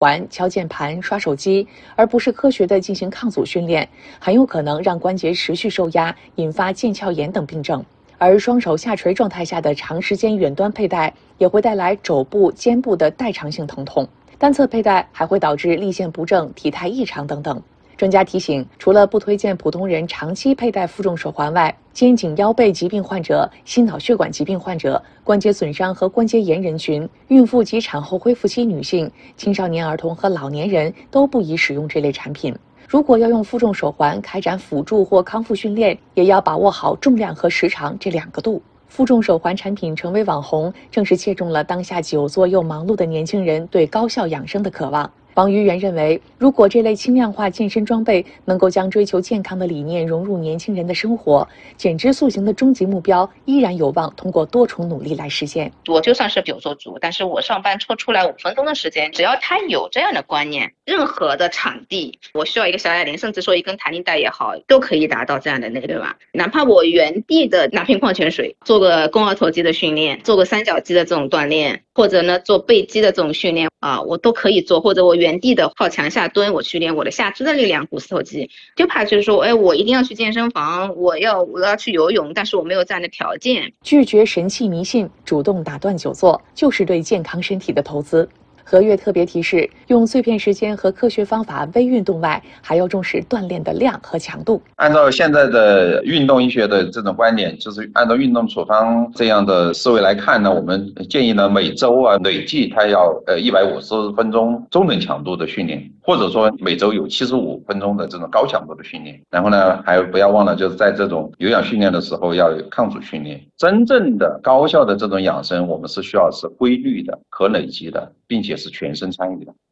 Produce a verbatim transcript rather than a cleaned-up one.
环、敲键盘、刷手机，而不是科学的进行抗阻训练，很有可能让关节持续受压，引发腱鞘炎等病症。而双手下垂状态下的长时间远端佩戴，也会带来肘部、肩部的代偿性疼痛。单侧佩戴还会导致立线不正、体态异常等等。专家提醒，除了不推荐普通人长期佩戴负重手环外，肩颈腰背疾病患者、心脑血管疾病患者、关节损伤和关节炎人群、孕妇及产后恢复期女性、青少年儿童和老年人都不宜使用这类产品。如果要用负重手环开展辅助或康复训练，也要把握好重量和时长这两个度。负重手环产品成为网红，正是切中了当下久坐又忙碌的年轻人对高效养生的渴望。王于元认为，如果这类轻量化健身装备能够将追求健康的理念融入年轻人的生活，减脂塑形的终极目标依然有望通过多重努力来实现。 我就算是久坐族，但是我上班抽出来五分钟的时间，只要他有这样的观念，任何的场地，我需要一个小哑铃，甚至说一根弹力带也好，都可以达到这样的那个，对吧？哪怕我原地的拿瓶矿泉水，做个肱二头肌的训练，做个三角肌的这种锻炼，或者呢做背肌的这种训练啊，我都可以做，或者我原地的靠墙下蹲，我去练我的下肢的力量、股四头肌。就怕就是说，哎，我一定要去健身房，我要我要去游泳，但是我没有这样的条件。 拒绝神器迷信，主动打断久坐，就是对健康身体的投资。和悦特别提示，用碎片时间和科学方法微运动外，还要重视锻炼的量和强度。 按照现在的运动医学的这种观点，就是按照运动处方这样的思维来看呢，我们建议呢每周啊累计它要呃一百五十分钟中等强度的训练，或者说每周有七十五分钟的这种高强度的训练。然后呢，还不要忘了就是在这种有氧训练的时候要有抗阻训练。真正的高效的这种养生，我们是需要是规律的、可累积的，并且是全身参与的。